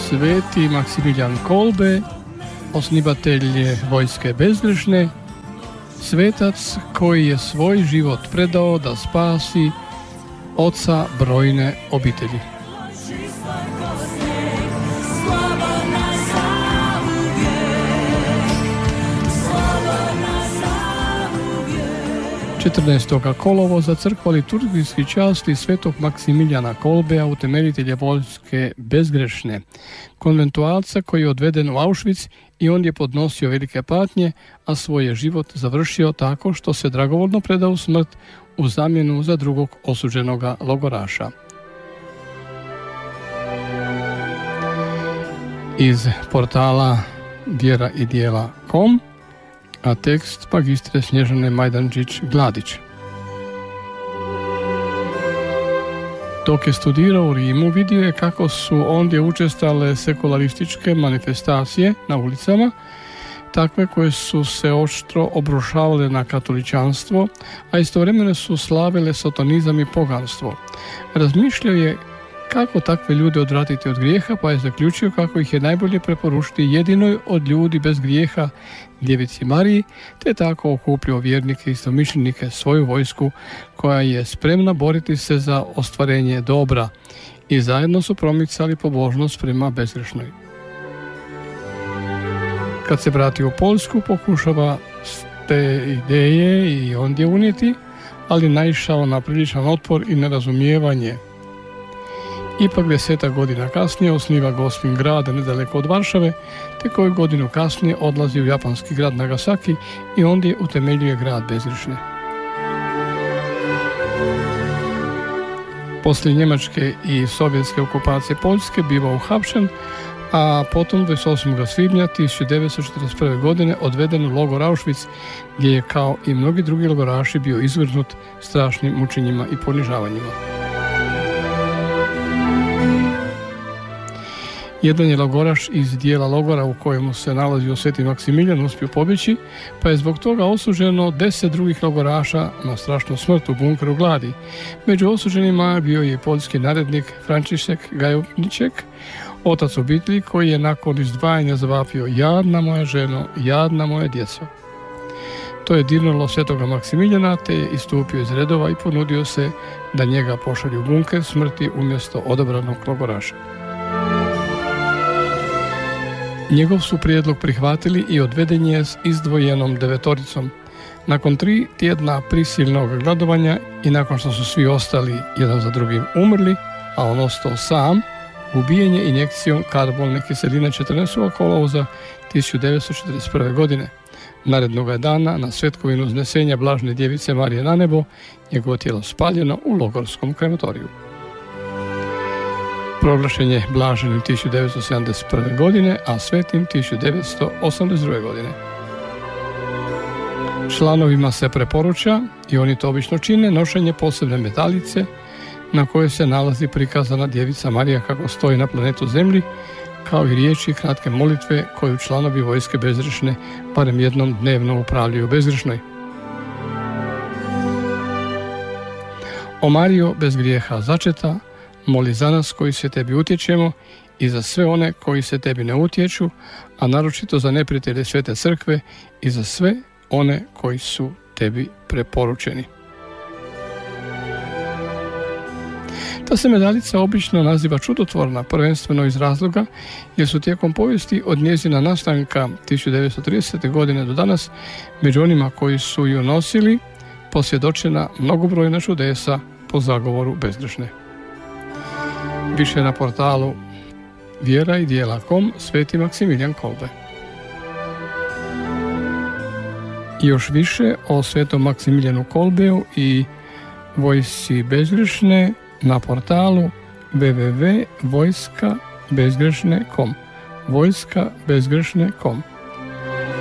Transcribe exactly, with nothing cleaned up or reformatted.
Sveti Maksimilijan Kolbe, osnivatelj vojske bezgrešne, svetac koji je svoj život predao da spasi oca brojne obitelji. četrnaestog kolovoza crkva liturgijski časti svetog Maksimilijana Kolbea, utemeljitelja vojske bezgrešne, konventualca koji je odveden u Auschwitz i on je podnosio velike patnje, a svoj je život završio tako što se dragovoljno predao u smrt u zamjenu za drugog osuđenog logoraša. Iz portala vjera i djela točka com, a tekst magistre Snježane Majdančić-Gladić. Dok je studirao u Rimu, vidio je kako su ondje učestale sekularističke manifestacije na ulicama, takve koje su se oštro obrušavale na katoličanstvo, a istovremeno su slavile satanizam i poganstvo. Razmišljao je kako takve ljude odvratiti od grijeha, pa je zaključio kako ih je najbolje preporučiti jedinoj od ljudi bez grijeha, Djevici Mariji, te tako okupljao vjernike i istomišljenike, svoju vojsku koja je spremna boriti se za ostvarenje dobra, i zajedno su promicali pobožnost prema bezgrešnoj. Kad se vrati u Poljsku, pokušava te ideje i ondje unijeti, ali naišao na priličan otpor i nerazumijevanje. Ipak desetak godina kasnije osniva Gospin grad nedaleko od Varšave, te koju godinu kasnije odlazi u japanski grad Nagasaki i ondje utemeljuje grad bezgrešne. Poslije njemačke i sovjetske okupacije Poljske biva uhapšen, a potom dvadeset osmog svibnja tisuću devetsto četrdeset prve. godine odveden u logor Auschwitz, gdje je kao i mnogi drugi logoraši bio izvrgnut strašnim mučenjima i ponižavanjima. Jedan je logoraš iz dijela logora u kojemu se nalazio Sveti Maksimilijan uspio pobjeći, pa je zbog toga osuđeno deset drugih logoraša na strašnu smrt u bunkeru Gladi. Među osuđenima bio je poljski narednik František Gajowniček, otac obitelji koji je nakon izdvajanja zavapio: "Jadna moja ženo, jadna moja djeco." To je dirnulo svetoga Maksimiljana, te je istupio iz redova i ponudio se da njega pošalju u bunker smrti umjesto odabranog logoraša. Njegov su prijedlog prihvatili i odveden je s izdvojenom devetoricom. Nakon tri tjedna prisilnog gladovanja i nakon što su svi ostali jedan za drugim umrli, a on ostao sam, ubijen je injekcijom karbonne kiseline četrnaestog kolovoza tisuću devetsto četrdeset prve. godine. Narednog dana, na svetkovinu uznesenja Blažene djevice Marije na nebo, njegovo tijelo spaljeno u logorskom krematoriju. Proglašen je blaženim tisuću devetsto sedamdeset prve. godine, a svetim tisuću devetsto osamdeset druge. godine. Članovima se preporuča, i oni to obično čine, nošenje posebne medaljice na kojoj se nalazi prikazana djevica Marija kako stoji na planetu Zemlji, kao i riječi kratke molitve koju članovi vojske bezgrešne barem jednom dnevno upravljaju bezgrešnoj. O Marijo, bez grijeha začeta, moli za nas koji se tebi utječemo i za sve one koji se tebi ne utječu, a naročito za neprijatelje Svete Crkve i za sve one koji su tebi preporučeni. Ta se medaljica obično naziva čudotvorna, prvenstveno iz razloga jer su tijekom povijesti od njezina nastanka tisuću devetsto tridesete. godine do danas među onima koji su ju nosili posvjedočena mnogobrojna čudesa po zagovoru bezgrešne. Više na portalu vjera i djela točka com, Sveti Maksimilijan Kolbe. I još više o Svetom Maksimilijanu Kolbeu i vojsci bezgrešne na portalu w w w tačka vojska bezgrešne tačka com. vojska bezgrešne tačka com.